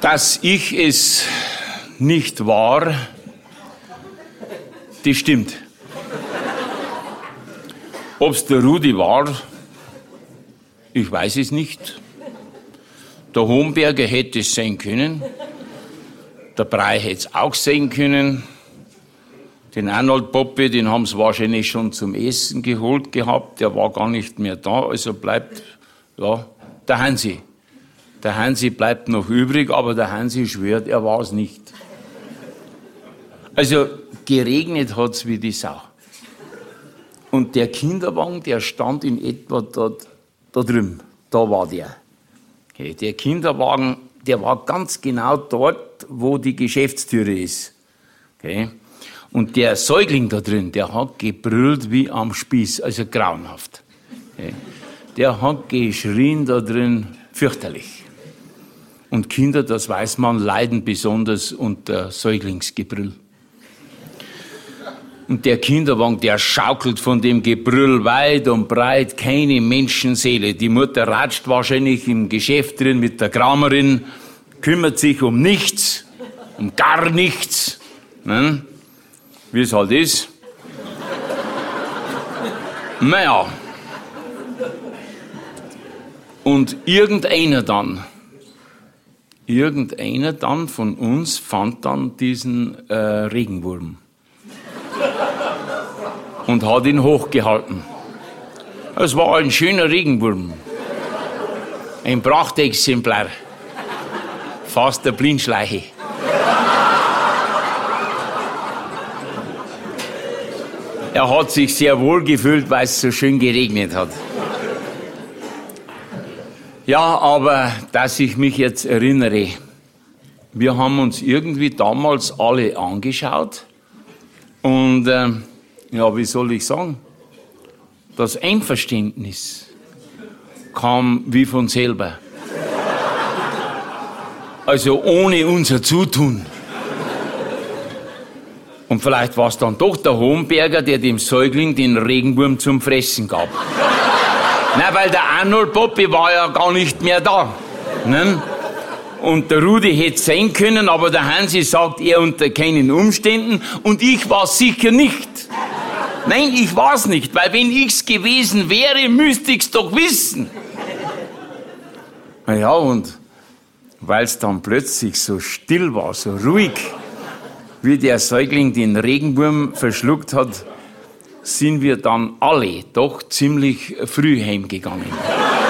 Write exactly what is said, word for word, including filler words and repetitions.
Dass ich es nicht war, das stimmt. Ob's der Rudi war, ich weiß es nicht. Der Homberger hätte es sein können. Der Brei hätte es auch sein können. Den Arnold Poppe, den haben sie wahrscheinlich schon zum Essen geholt gehabt. Der war gar nicht mehr da, also bleibt, ja, der Hansi. Der Hansi bleibt noch übrig, aber der Hansi schwört, er war es nicht. Also geregnet hat's wie die Sau. Und der Kinderwagen, der stand in etwa dort, da drüben. Da war der. Okay, der Kinderwagen, der war ganz genau dort, wo die Geschäftstüre ist. Okay. Und der Säugling da drin, der hat gebrüllt wie am Spieß, also grauenhaft. Okay. Der hat geschrien da drin, fürchterlich. Und Kinder, das weiß man, leiden besonders unter Säuglingsgebrüll. Und der Kinderwagen, der schaukelt von dem Gebrüll weit und breit, keine Menschenseele. Die Mutter ratscht wahrscheinlich im Geschäft drin mit der Kramerin, kümmert sich um nichts, um gar nichts, ne? Wie es halt ist. Naja. Und irgendeiner dann, irgendeiner dann von uns fand dann diesen äh, Regenwurm. Und hat ihn hochgehalten. Es war ein schöner Regenwurm. Ein Prachtexemplar. Fast der Blindschleiche. Er hat sich sehr wohl gefühlt, weil es so schön geregnet hat. Ja, aber dass ich mich jetzt erinnere, wir haben uns irgendwie damals alle angeschaut und äh, ja, wie soll ich sagen, das Einverständnis kam wie von selber. Also ohne unser Zutun. Und vielleicht war es dann doch der Homberger, der dem Säugling den Regenwurm zum Fressen gab. Na, weil der Arnold Poppe war ja gar nicht mehr da. Ne? Und der Rudi hätte sein können, aber der Hansi sagt, er unter keinen Umständen. Und ich war sicher nicht. Nein, ich war's nicht, weil wenn ich's gewesen wäre, müsste ich's doch wissen. Na ja, und weil's dann plötzlich so still war, so ruhig, wie der Säugling den Regenwurm verschluckt hat, sind wir dann alle doch ziemlich früh heimgegangen.